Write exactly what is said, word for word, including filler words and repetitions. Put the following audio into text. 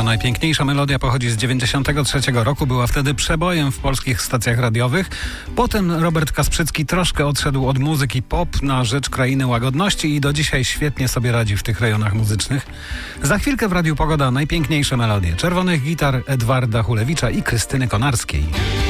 Pogoda. Najpiękniejsza melodia pochodzi z dziewięćdziesiątego trzeciego roku. Była wtedy przebojem w polskich stacjach radiowych. Potem Robert Kasprzycki troszkę odszedł od muzyki pop na rzecz krainy łagodności i do dzisiaj świetnie sobie radzi w tych rejonach muzycznych. Za chwilkę w Radiu Pogoda najpiękniejsze melodie czerwonych gitar Edwarda Hulewicza i Krystyny Konarskiej.